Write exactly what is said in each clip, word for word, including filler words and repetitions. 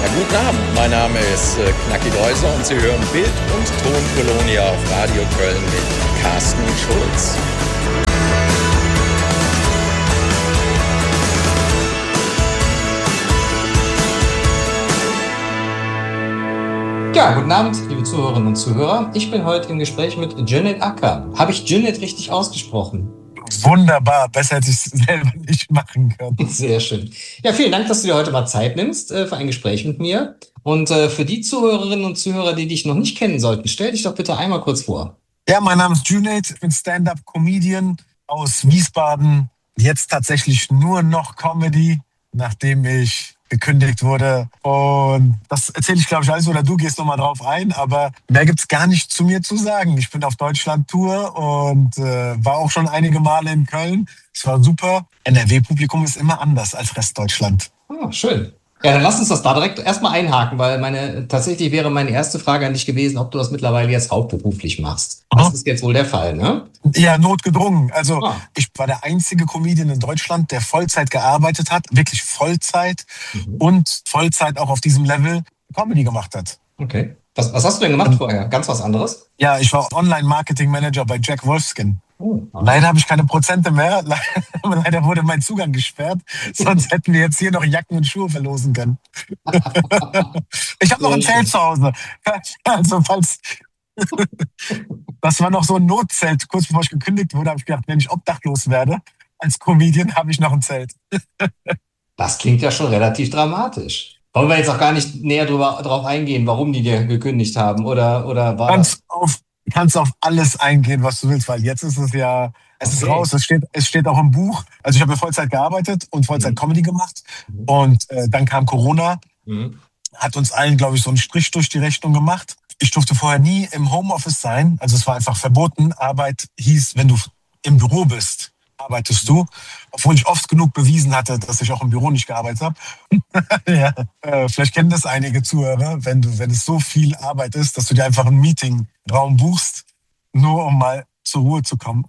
Ja, guten Abend, mein Name ist äh, Knacki Deuser und Sie hören Bild- und Tonkolonia auf Radio Köln mit Carsten Schulz. Ja, guten Abend, liebe Zuhörerinnen und Zuhörer. Ich bin heute im Gespräch mit Cennet Acar. Habe ich Cennet richtig ausgesprochen? Wunderbar, besser hätte ich es selber nicht machen können. Sehr schön. Ja, vielen Dank, dass du dir heute mal Zeit nimmst äh, für ein Gespräch mit mir. Und äh, für die Zuhörerinnen und Zuhörer, die dich noch nicht kennen sollten, stell dich doch bitte einmal kurz vor. Ja, mein Name ist Cennet, ich bin Stand-Up-Comedian aus Wiesbaden. Jetzt tatsächlich nur noch Comedy, nachdem ich gekündigt wurde. Und das erzähle ich, glaube ich, alles, oder du gehst nochmal drauf ein. Aber mehr gibt's gar nicht zu mir zu sagen. Ich bin auf Deutschland-Tour und äh, war auch schon einige Male in Köln. Es war super. N R W-Publikum ist immer anders als Restdeutschland. Ah, schön. Ja, dann lass uns das da direkt erstmal einhaken, weil meine tatsächlich wäre meine erste Frage an dich gewesen, ob du das mittlerweile jetzt hauptberuflich machst. Das Aha. ist jetzt wohl der Fall, ne? Ja, notgedrungen. Also Ah. ich war der einzige Comedian in Deutschland, der Vollzeit gearbeitet hat, wirklich Vollzeit Mhm. und Vollzeit auch auf diesem Level Comedy gemacht hat. Okay. Was, was hast du denn gemacht vorher? Ganz was anderes? Ja, ich war Online-Marketing-Manager bei Jack Wolfskin. Oh. Leider habe ich keine Prozente mehr. Leider wurde mein Zugang gesperrt. Sonst hätten wir jetzt hier noch Jacken und Schuhe verlosen können. Ich habe noch ein Sehr Zelt zu Hause. Also falls... Das war noch so ein Notzelt. Kurz bevor ich gekündigt wurde, habe ich gedacht, wenn ich obdachlos werde, als Comedian habe ich noch ein Zelt. Das klingt ja schon relativ dramatisch. Wollen wir jetzt auch gar nicht näher drüber, drauf eingehen, warum die dir gekündigt haben? Oder, oder war das? Kannst auf, kannst auf alles eingehen, was du willst, weil jetzt ist es ja, es ist Okay. raus, es steht, es steht auch im Buch. Also ich habe ja Vollzeit gearbeitet und Vollzeit Mhm. Comedy gemacht. Mhm. Und äh, dann kam Corona, Mhm. hat uns allen, glaube ich, so einen Strich durch die Rechnung gemacht. Ich durfte vorher nie im Homeoffice sein. Also es war einfach verboten. Arbeit hieß, wenn du im Büro bist, arbeitest du. Obwohl ich oft genug bewiesen hatte, dass ich auch im Büro nicht gearbeitet habe. Ja. Äh, vielleicht kennen das einige Zuhörer, wenn du, wenn es so viel Arbeit ist, dass du dir einfach einen Meetingraum buchst, nur um mal zur Ruhe zu kommen.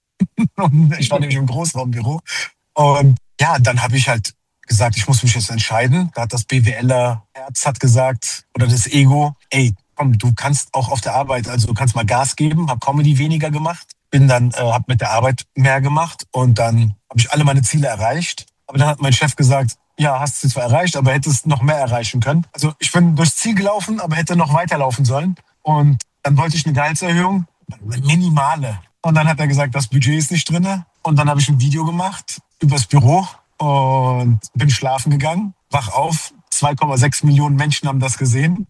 Und ich war nämlich im Großraumbüro. Und ja, dann habe ich halt gesagt, ich muss mich jetzt entscheiden. Da hat das BWLer-Herz hat gesagt, oder das Ego, ey, komm, du kannst auch auf der Arbeit, also du kannst mal Gas geben, habe Comedy weniger gemacht, bin dann, äh, habe mit der Arbeit mehr gemacht und dann habe ich alle meine Ziele erreicht. Aber dann hat mein Chef gesagt, ja, hast du zwar erreicht, aber hättest noch mehr erreichen können. Also ich bin durchs Ziel gelaufen, aber hätte noch weiterlaufen sollen. Und dann wollte ich eine Gehaltserhöhung, eine minimale. Und dann hat er gesagt, das Budget ist nicht drinne. Und dann habe ich ein Video gemacht übers Büro und bin schlafen gegangen, wach auf. zwei Komma sechs Millionen Menschen haben das gesehen.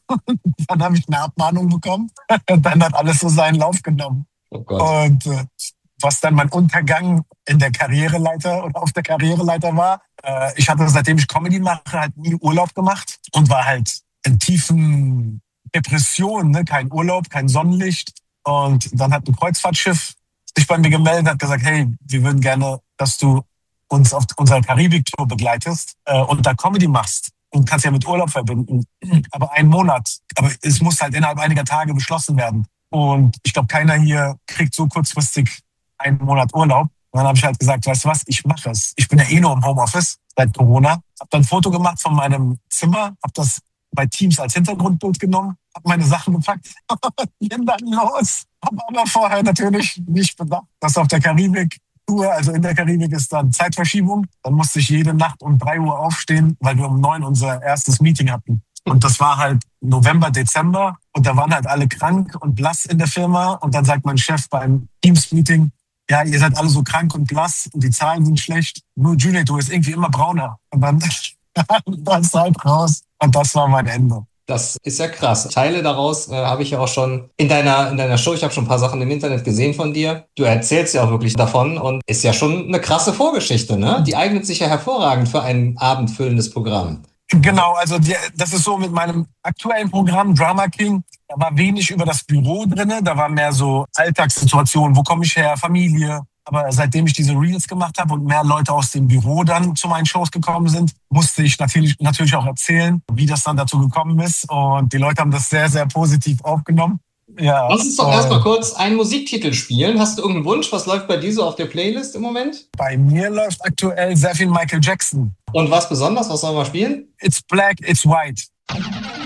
Dann habe ich eine Abmahnung bekommen. Dann hat alles so seinen Lauf genommen. Oh Gott. Und äh, was dann mein Untergang in der Karriereleiter oder auf der Karriereleiter war, äh, ich hatte, seitdem ich Comedy mache, halt nie Urlaub gemacht und war halt in tiefen Depressionen, ne? Kein Urlaub, kein Sonnenlicht. Und dann hat ein Kreuzfahrtschiff sich bei mir gemeldet, hat gesagt, hey, wir würden gerne, dass du uns auf unserer Karibik-Tour begleitest äh, und da Comedy machst. Und kannst ja mit Urlaub verbinden. Aber einen Monat. Aber es muss halt innerhalb einiger Tage beschlossen werden. Und ich glaube, keiner hier kriegt so kurzfristig einen Monat Urlaub. Und dann habe ich halt gesagt, weißt du was, ich mache es. Ich bin ja eh nur im Homeoffice seit Corona. Habe dann ein Foto gemacht von meinem Zimmer, habe das bei Teams als Hintergrundbild genommen, habe meine Sachen gepackt, bin dann los. Habe aber vorher natürlich nicht bedacht, dass auf der Karibik Tour, also in der Karibik ist dann Zeitverschiebung. Dann musste ich jede Nacht um drei Uhr aufstehen, weil wir um neun unser erstes Meeting hatten. Und das war halt November, Dezember. Und da waren halt alle krank und blass in der Firma. Und dann sagt mein Chef beim Teams-Meeting, ja, ihr seid alle so krank und blass und die Zahlen sind schlecht. Nur Cennet, du bist irgendwie immer brauner. Und dann war es halt raus. Und das war mein Ende. Das ist ja krass. Teile daraus äh, habe ich ja auch schon in deiner, in deiner Show, ich habe schon ein paar Sachen im Internet gesehen von dir. Du erzählst ja auch wirklich davon und ist ja schon eine krasse Vorgeschichte, ne? Die eignet sich ja hervorragend für ein abendfüllendes Programm. Genau, also die, das ist so mit meinem aktuellen Programm Drama King. Da war wenig über das Büro drinne, da war mehr so Alltagssituationen, wo komme ich her, Familie. Aber seitdem ich diese Reels gemacht habe und mehr Leute aus dem Büro dann zu meinen Shows gekommen sind, musste ich natürlich, natürlich auch erzählen, wie das dann dazu gekommen ist. Und die Leute haben das sehr, sehr positiv aufgenommen. Ja. Lass uns doch äh, erstmal kurz einen Musiktitel spielen. Hast du irgendeinen Wunsch? Was läuft bei dir so auf der Playlist im Moment? Bei mir läuft aktuell sehr viel Michael Jackson. Und was besonders? Was sollen wir spielen? It's black, it's white.